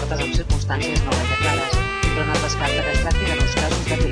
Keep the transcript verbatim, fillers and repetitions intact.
mortes en circumstàncies no ben declarades, però no es descarta que es tracti de nous casos d'epilèpsia.